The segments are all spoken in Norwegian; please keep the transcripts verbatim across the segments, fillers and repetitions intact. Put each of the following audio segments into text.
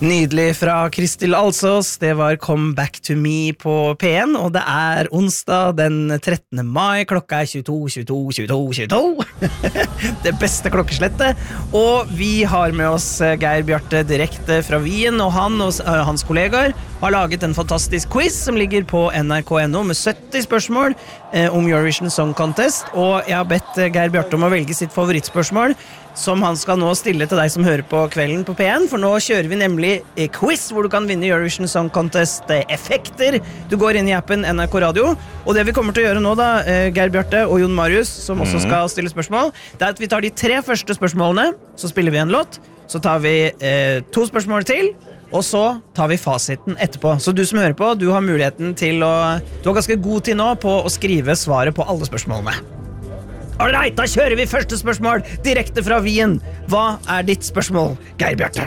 Nydelig fra Kristel Alsås, det var Come Back to Me på P en, og det er onsdag den trettende mai, klokka er tjueto, tjueto, tjueto, tjueto, det beste klokkeslettet, og vi har med oss Geir Bjarte direkte fra Wien, og han og hans kollegaer har laget en fantastisk quiz som ligger på N R K punktum N O med sytti spørsmål eh, om Eurovision Song Contest, og jeg har bedt Geir Bjarte om å velge sitt favorittspørsmål, som han skal nå stille til deg som hører på kvelden på P en, for nå kjører vi nemlig quiz hvor du kan vinne Eurovision Song Contest effekter. Du går inn i appen N R K Radio, og det vi kommer til å gjøre nå da, Geir Bjarte og Jon Marius, som også skal stille spørsmål, det er at vi tar de tre første spørsmålene, så spiller vi en låt, så tar vi eh, to spørsmål til, og så tar vi fasiten etterpå. Så du som hører på, du har muligheten til å, du har ganske god tid nå på å skrive svaret på alle spørsmålene. Alright, da kjører vi første spørsmål direkte fra Wien. Hva er ditt spørsmål, Geir Bjarte?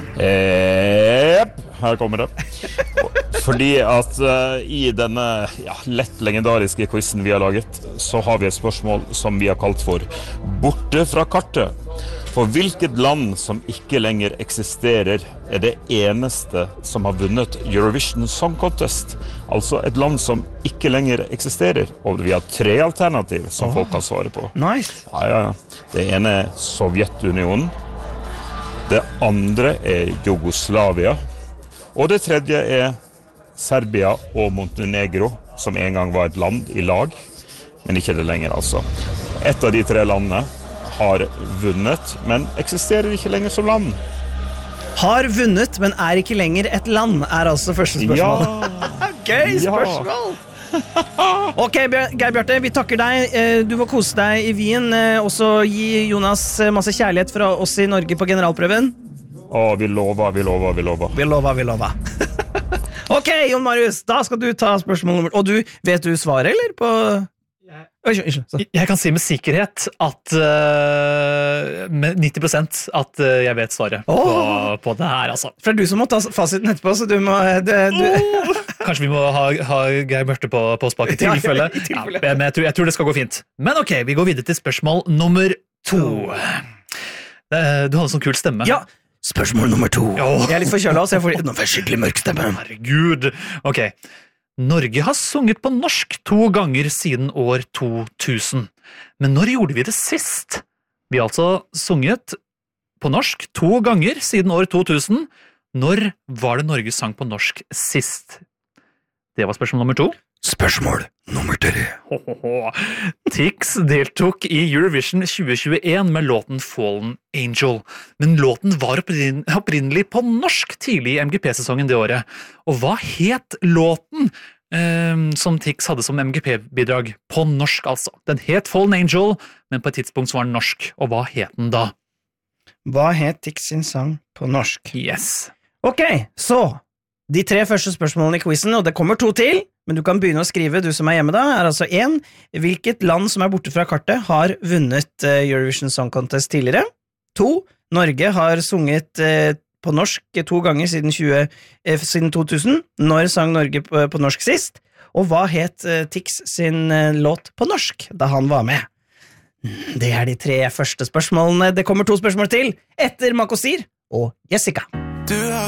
Jepp, her kommer det. Fordi at uh, i denne ja, lett legendariske quizen vi har laget, så har vi et spørsmål som vi har kalt for Borte fra kartet. For hvilket land som ikke lenger eksisterer er det eneste som har vunnet Eurovision Song Contest? Altså et land som ikke lenger eksisterer. Og vi har tre alternativ som oh. folk kan svare på. Nice. Ja, ja, ja. Det ene er Sovjetunionen. Det andre er Jugoslavia. Og det tredje er Serbia og Montenegro, som en gang var et land i lag, men ikke det lenger altså. Et av de tre landene har vunnet, men eksisterer ikke lenger som land. Har vunnet, men er ikke lenger et land, er altså første spørsmål. Ja. Gøy spørsmål! Ok, Geir Bjarte, vi takker deg. Du får kose deg i Wien, og så gi Jonas masse kjærlighet fra oss i Norge på generalprøven. Å, vi lover, vi lover, vi lover. Vi lover, vi lover. Ok, Jon Marius, da skal du ta spørsmål nummer... Og du, vet du svaret, eller? På... Jeg kan si med sikkerhet at uh, med nitti prosent at uh, jeg vet svaret oh. på, på det her, altså. For det er du som må ta fasiten etterpå, så du må... Det, du... Oh. Kanskje vi må ha, ha Geir Bjarte på, på spak i tilfelle. Ja, i tilfelle. Ja, men jeg tror, jeg tror det skal gå fint. Men ok, vi går videre til spørsmål nummer to. Du hadde sånn kul stemme. Ja, spørsmål nummer to. Oh. Jeg er litt forkjølet, så jeg får nå får jeg skikkelig mørk stemme. Herregud. Ok. Norge har sunget på norsk to ganger siden år to tusen. Men når gjorde vi det sist? Vi har altså sunget på norsk to ganger siden år to tusen. Når var det Norge sang på norsk sist? Det var spørsmål nummer to. Spørsmål nummer tre. Tix deltok i Eurovision tjue tjueen med låten Fallen Angel. Men låten var opprinn- opprinnelig på norsk tidlig i M G P-sesongen det året. Og hva het låten eh, som Tix hadde som M G P-bidrag? På norsk, altså. Den het Fallen Angel, men på et tidspunkt så var den norsk. Og hva het den da? Hva het Tix sin sang på norsk? Yes. Ok, så de tre første spørsmålene i quizen, og det kommer to til, men du kan begynne å skrive, du som er hjemme da, er altså en, hvilket land som er borte fra kartet har vunnet Eurovision Song Contest tidligere? To, Norge har sunget på norsk to ganger siden, tjue, siden to tusen. Når sang Norge på, på norsk sist? Og hva het Tix sin låt på norsk da han var med? Det er de tre første spørsmålene. Det kommer to spørsmål til, etter Makosir og Jessica.